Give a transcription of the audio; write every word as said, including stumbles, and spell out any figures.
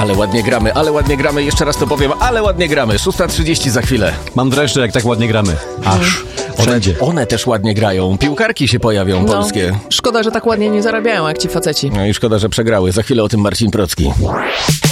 Ale ładnie gramy, ale ładnie gramy, jeszcze raz to powiem, ale ładnie gramy. szósta trzydzieści za chwilę. Mam dreszcze, jak tak ładnie gramy. Aż. Wszędzie. One, one też ładnie grają. Piłkarki się pojawią, No, polskie. szkoda, że tak ładnie nie zarabiają jak ci faceci. No i szkoda, że przegrały. Za chwilę o tym Marcin Procki.